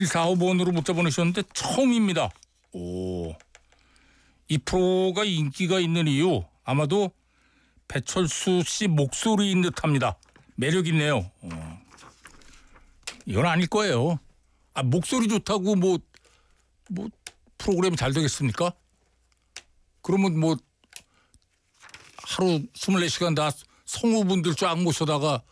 1455번으로 문자 보내셨는데 처음입니다. 오, 이 프로가 인기가 있는 이유 아마도 배철수 씨 목소리인 듯합니다. 매력 있네요. 이건 아닐 거예요. 아, 목소리 좋다고 뭐 프로그램이 잘 되겠습니까? 그러면 하루 24시간 다 성우분들 쫙 모셔다가